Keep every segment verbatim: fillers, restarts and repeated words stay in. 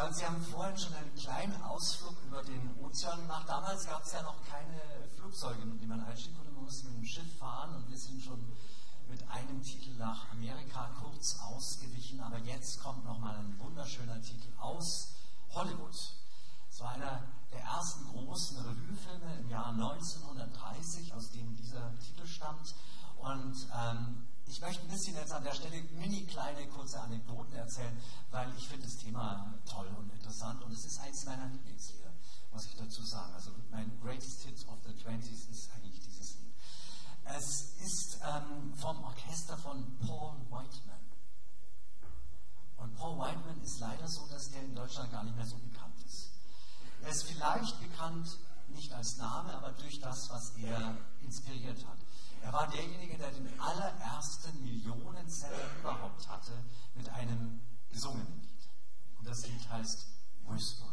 Äh, Sie haben vorhin schon einen kleinen Ausflug über den Ozean gemacht. Damals gab es ja noch keine Flugzeuge, mit denen man einstieg konnte. Man musste mit dem Schiff fahren und wir sind schon mit einem Titel nach Amerika kurz ausgewichen. Aber jetzt kommt nochmal ein wunderschöner Titel aus Hollywood. Es war einer der ersten großen Revuefilme im Jahr neunzehnhundertdreißig, aus dem dieser Titel stammt. Und ähm, ich möchte ein bisschen jetzt an der Stelle mini kleine kurze Anekdoten erzählen, weil ich finde das Thema toll und interessant und es ist eins meiner Lieblingslieder, muss ich dazu sagen. Also mein Greatest Hits of the Twenties ist eigentlich dieses Lied. Es ist ähm, vom Orchester von Paul Whiteman. Und Paul Whiteman ist leider so, dass der in Deutschland gar nicht mehr so bekannt ist. Er ist vielleicht bekannt, nicht als Name, aber durch das, was er inspiriert hat. Er war derjenige, der den allerersten Millionenseller überhaupt hatte mit einem gesungenen Lied. Und das Lied heißt Whispering.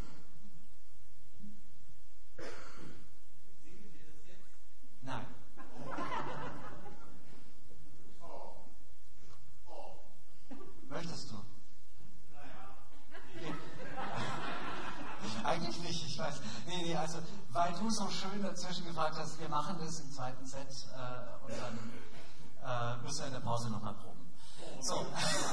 Singen Sie das jetzt? Nein. Oh. Oh. Möchtest du? Naja. Nee. Eigentlich nicht, ich weiß. Nee, nee, also, weil du so schön dazwischen gefragt hast, wir machen das im zweiten Set äh, und dann äh, müssen wir in der Pause nochmal proben. So.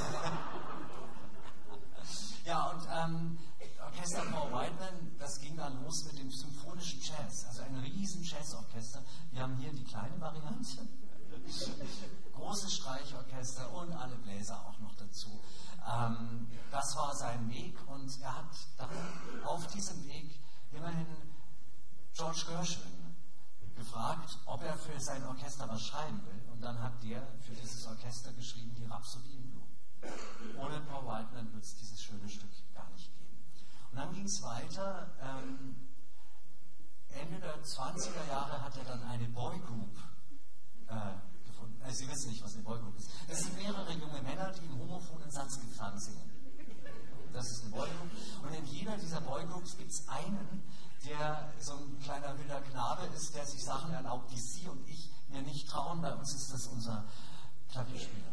Ja, und ähm, Orchester Paul Whiteman, das ging dann los mit dem symphonischen Jazz, also ein riesen Jazzorchester. Wir haben hier die kleine Variante, großes Streichorchester und alle Bläser auch noch dazu. Ähm, das war sein Weg und er hat dann auf diesem Weg immerhin George Gershwin gefragt, ob er für sein Orchester was schreiben will. Und dann hat der für dieses Orchester geschrieben, die Rhapsodie in Blue. Ohne Paul Whiteman wird es dieses schöne Stück gar nicht geben. Und dann ging es weiter. Ähm, Ende der zwanziger Jahre hat er dann eine Boygroup äh, gefunden. Also Sie wissen nicht, was eine Boygroup ist. Das sind mehrere junge Männer, die im homophonen Sanskrit-Gesang singen. Das ist eine Boygroup. Und in jeder dieser Boygroups gibt es einen, der so ein kleiner wilder Knabe ist, der sich Sachen erlaubt, die Sie und ich mir nicht trauen. Bei uns ist das unser Klavierspieler.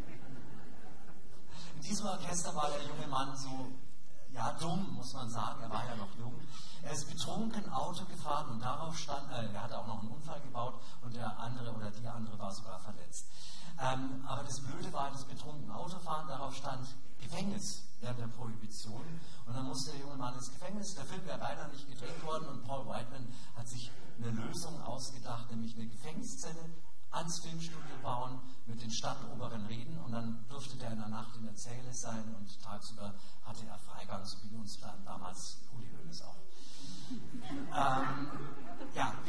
In diesem Orchester war der junge Mann so, ja, dumm, muss man sagen, er war ja noch jung. Er ist betrunken Auto gefahren und darauf stand, äh, er hat auch noch einen Unfall gebaut und der andere oder die andere war sogar verletzt. Ähm, aber das Blöde war, das betrunken Autofahren, darauf stand Gefängnis während der Prohibition. Und dann musste der junge Mann ins Gefängnis. Der Film wäre beinahe nicht gedreht worden und Paul Whiteman hat sich eine Lösung ausgedacht, nämlich eine Gefängniszelle ans Filmstudio bauen, mit den Stadtoberen reden und dann durfte der in der Nacht in der Zelle sein und tagsüber hatte er Freigang, so wie uns dann damals Uli Hoeneß auch. ähm,